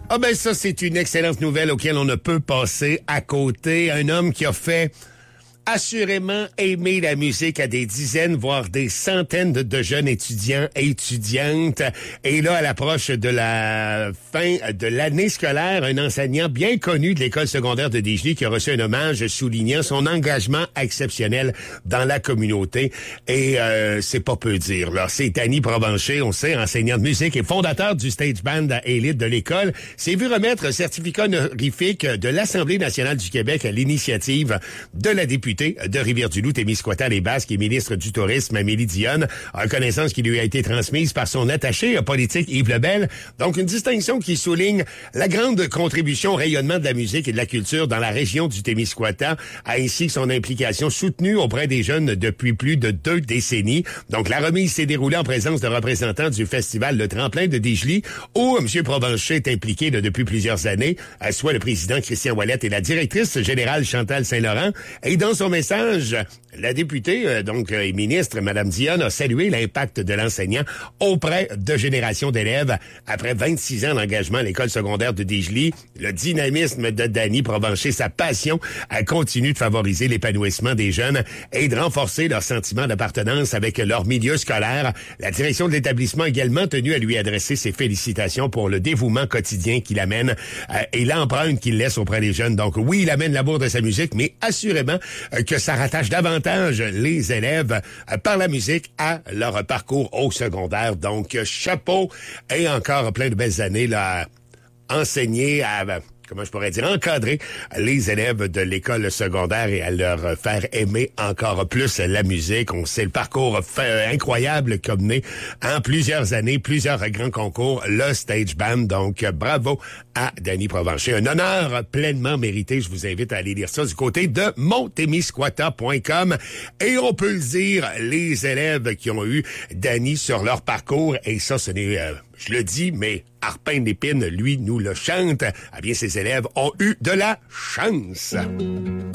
Ah ben ça, c'est une excellente nouvelle auquel on ne peut passer à côté. Un homme qui a fait assurément aimer la musique à des dizaines, voire des centaines de jeunes étudiants et étudiantes. Et là, à l'approche de la fin de l'année scolaire, un enseignant bien connu de l'école secondaire de Desjolies qui a reçu un hommage soulignant son engagement exceptionnel dans la communauté. Et c'est pas peu dire, là. C'est Danny Provencher, on sait, enseignant de musique et fondateur du stage band élite de l'école, s'est vu remettre un certificat honorifique de l'Assemblée nationale du Québec à l'initiative de la députée de Rivière-du-Loup, Témiscouata-les-Basques et ministre du Tourisme, Amélie Dionne, reconnaissance qui lui a été transmise par son attaché politique, Yves Lebel. Donc, une distinction qui souligne la grande contribution au rayonnement de la musique et de la culture dans la région du Témiscouata, ainsi que son implication soutenue auprès des jeunes depuis plus de 2 décennies. Donc, la remise s'est déroulée en présence de représentants du festival Le Tremplin de Desjolies, où M. Provencher est impliqué depuis plusieurs années, soit le président Christian Ouellette et la directrice générale Chantal Saint-Laurent. Et dans son message, la députée, et ministre, Mme Dionne, a salué l'impact de l'enseignant auprès de générations d'élèves. Après 26 ans d'engagement à l'école secondaire de Desjolies, le dynamisme de Danny Provencher, sa passion, continue de favoriser l'épanouissement des jeunes et de renforcer leur sentiment d'appartenance avec leur milieu scolaire. La direction de l'établissement a également tenu à lui adresser ses félicitations pour le dévouement quotidien qu'il amène et l'empreinte qu'il laisse auprès des jeunes. Donc oui, il amène l'amour de sa musique, mais assurément que ça rattache davantage les élèves par la musique à leur parcours au secondaire. Donc, chapeau et encore plein de belles années là, à enseigner, à encadrer les élèves de l'école secondaire et à leur faire aimer encore plus la musique. On sait le parcours incroyable comme né en plusieurs années, plusieurs grands concours, le Stage Band. Donc, bravo à Danny Provencher. Un honneur pleinement mérité. Je vous invite à aller lire ça du côté de montémiscouata.com. Et on peut le dire, les élèves qui ont eu Danny sur leur parcours, et ça, ce n'est... je le dis, mais Arpin d'Épine, lui, nous le chante. Eh bien, ses élèves ont eu de la chance.